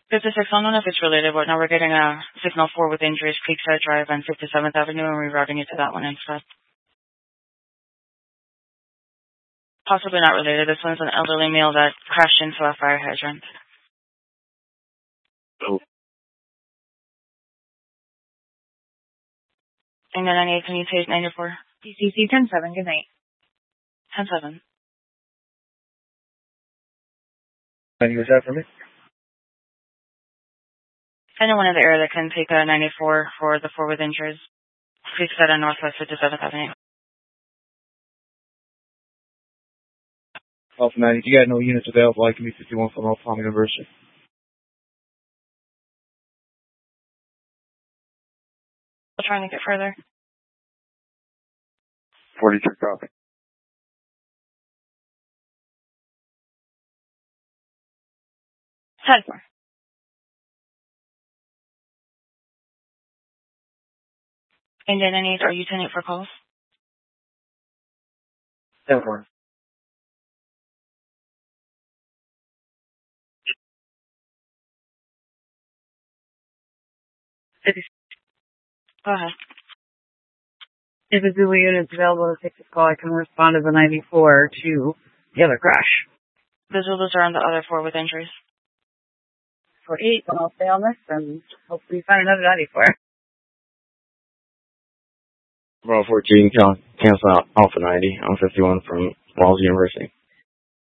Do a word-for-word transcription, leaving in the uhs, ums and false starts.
fifty-six, I don't know if it's related, but now we're getting a signal four with injuries, Creekside Drive and fifty-seventh Avenue, and we're routing it to that one instead. Possibly not related. This one's an elderly male that crashed into a fire hydrant. Oh. And then ninety-eight, can you take ninety-four? D C C ten seven, good night. ten seven. Any was that for me? Anyone in the area that can take a ninety-four for the four with injuries. Creekside on Northwest fifty-seventh Avenue. Alpha ninety, you got no units available. I can be fifty-one from Old Palm University. We'll try and get further. forty-two copy. ten four. And then any, are you ten eight for calls? ten four. Go ahead. If a Zulu unit's available to take this call, I can respond to the ninety-four to the other crash. The Zulus are on the other four with injuries. For eight, and I'll stay on this and hopefully find another ninety-four. Row fourteen, cancel out Alpha ninety. I'm fifty-one from Walls University.